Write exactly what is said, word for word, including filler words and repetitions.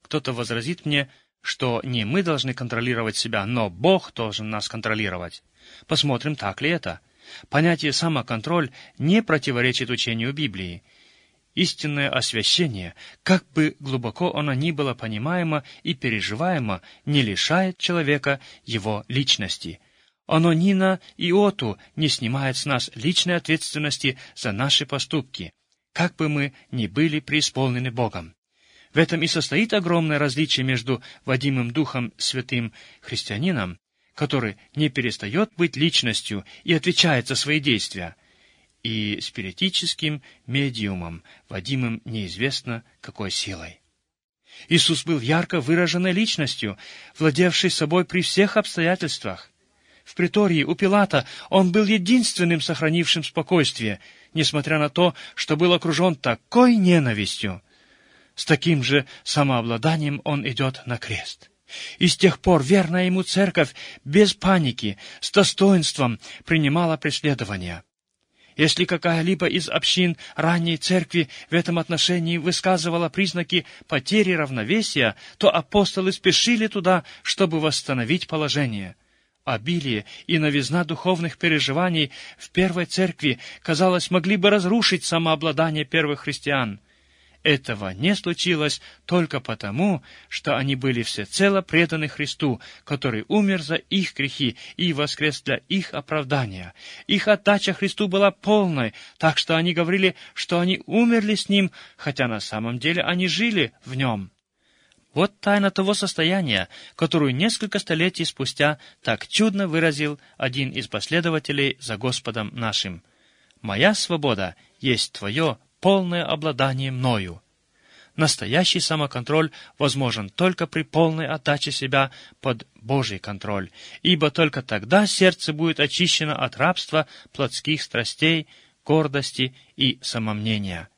Кто-то возразит мне, что не мы должны контролировать себя, но Бог должен нас контролировать. Посмотрим, так ли это. Понятие «самоконтроль» не противоречит учению Библии. Истинное освящение, как бы глубоко оно ни было понимаемо и переживаемо, не лишает человека его личности. Оно ни на иоту не снимает с нас личной ответственности за наши поступки, как бы мы ни были преисполнены Богом. В этом и состоит огромное различие между водимым Духом Святым христианином, который не перестает быть личностью и отвечает за свои действия, и спиритическим медиумом, водимым неизвестно какой силой. Иисус был ярко выраженной личностью, владевшей собой при всех обстоятельствах. В притории у Пилата он был единственным сохранившим спокойствие, несмотря на то, что был окружен такой ненавистью. С таким же самообладанием он идет на крест. И с тех пор верная ему церковь без паники, с достоинством принимала преследования. Если какая-либо из общин ранней церкви в этом отношении высказывала признаки потери равновесия, то апостолы спешили туда, чтобы восстановить положение. Обилие и новизна духовных переживаний в первой церкви, казалось, могли бы разрушить самообладание первых христиан. Этого не случилось только потому, что они были всецело преданы Христу, который умер за их грехи и воскрес для их оправдания. Их отдача Христу была полной, так что они говорили, что они умерли с Ним, хотя на самом деле они жили в Нем. Вот тайна того состояния, которую несколько столетий спустя так чудно выразил один из последователей за Господом нашим. «Моя свобода есть твое полное обладание мною». Настоящий самоконтроль возможен только при полной отдаче себя под Божий контроль, ибо только тогда сердце будет очищено от рабства плотских страстей, гордости и самомнения.